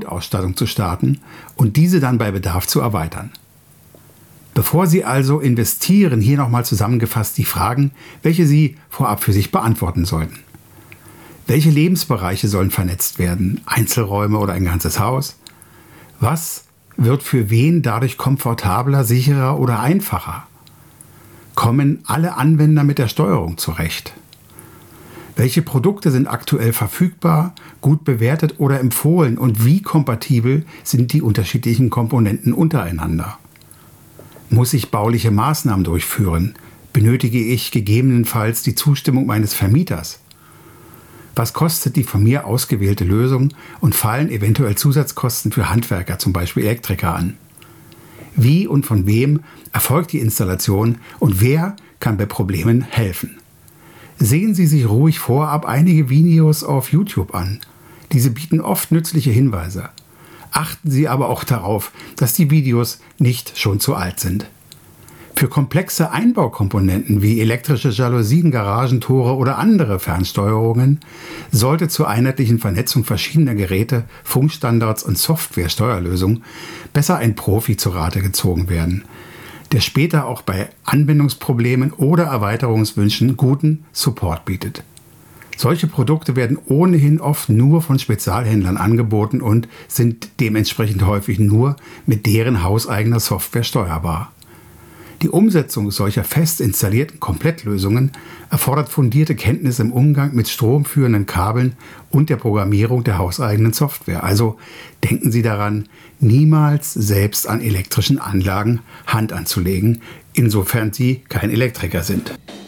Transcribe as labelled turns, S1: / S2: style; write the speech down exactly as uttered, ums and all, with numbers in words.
S1: Grundausstattung zu starten und diese dann bei Bedarf zu erweitern. Bevor Sie also investieren, hier nochmal zusammengefasst die Fragen, welche Sie vorab für sich beantworten sollten. Welche Lebensbereiche sollen vernetzt werden? Einzelräume oder ein ganzes Haus? Was wird für wen dadurch komfortabler, sicherer oder einfacher? Kommen alle Anwender mit der Steuerung zurecht? Welche Produkte sind aktuell verfügbar, gut bewertet oder empfohlen und wie kompatibel sind die unterschiedlichen Komponenten untereinander? Muss ich bauliche Maßnahmen durchführen? Benötige ich gegebenenfalls die Zustimmung meines Vermieters? Was kostet die von mir ausgewählte Lösung und fallen eventuell Zusatzkosten für Handwerker, zum Beispiel Elektriker, an? Wie und von wem erfolgt die Installation und wer kann bei Problemen helfen? Sehen Sie sich ruhig vorab einige Videos auf YouTube an. Diese bieten oft nützliche Hinweise. Achten Sie aber auch darauf, dass die Videos nicht schon zu alt sind. Für komplexe Einbaukomponenten wie elektrische Jalousien, Garagentore oder andere Fernsteuerungen sollte zur einheitlichen Vernetzung verschiedener Geräte, Funkstandards und Software-Steuerlösungen besser ein Profi zu Rate gezogen werden, der später auch bei Anwendungsproblemen oder Erweiterungswünschen guten Support bietet. Solche Produkte werden ohnehin oft nur von Spezialhändlern angeboten und sind dementsprechend häufig nur mit deren hauseigener Software steuerbar. Die Umsetzung solcher fest installierten Komplettlösungen erfordert fundierte Kenntnisse im Umgang mit stromführenden Kabeln und der Programmierung der hauseigenen Software. Also denken Sie daran, niemals selbst an elektrischen Anlagen Hand anzulegen, insofern Sie kein Elektriker sind.